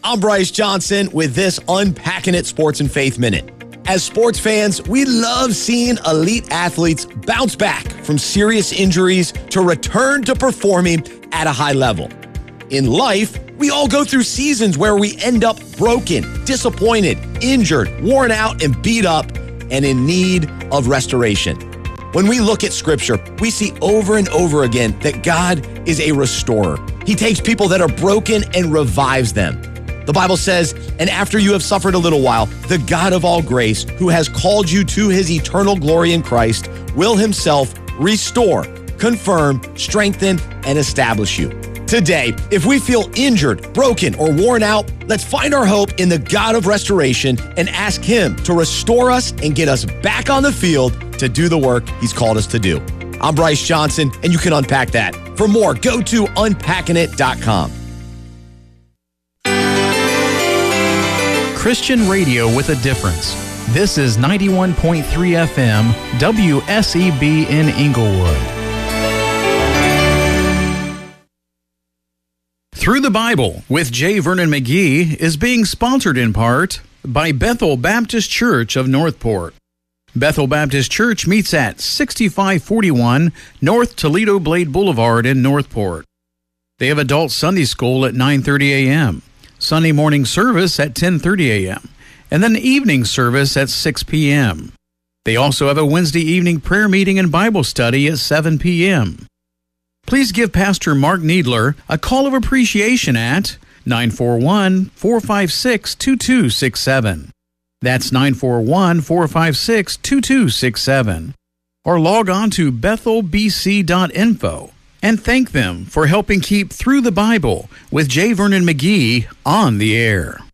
I'm Bryce Johnson with this Unpacking It Sports and Faith Minute. As sports fans, we love seeing elite athletes bounce back from serious injuries to return to performing at a high level. In life, we all go through seasons where we end up broken, disappointed, injured, worn out, and beat up, and in need of restoration. When we look at Scripture, we see over and over again that God is a restorer. He takes people that are broken and revives them. The Bible says, and after you have suffered a little while, the God of all grace, who has called you to his eternal glory in Christ, will himself restore, confirm, strengthen, and establish you. Today, if we feel injured, broken, or worn out, let's find our hope in the God of restoration and ask him to restore us and get us back on the field to do the work he's called us to do. I'm Bryce Johnson, and you can unpack that. For more, go to unpackingit.com. Christian radio with a difference. This is 91.3 FM, WSEB in Inglewood. Through the Bible with J. Vernon McGee is being sponsored in part by Bethel Baptist Church of Northport. Bethel Baptist Church meets at 6541 North Toledo Blade Boulevard in Northport. They have adult Sunday school at 9:30 a.m., Sunday morning service at 10:30 a.m., and then evening service at 6 p.m. They also have a Wednesday evening prayer meeting and Bible study at 7 p.m. Please give Pastor Mark Needler a call of appreciation at 941-456-2267. That's 941-456-2267. Or log on to bethelbc.info and thank them for helping keep Through the Bible with J. Vernon McGee on the air.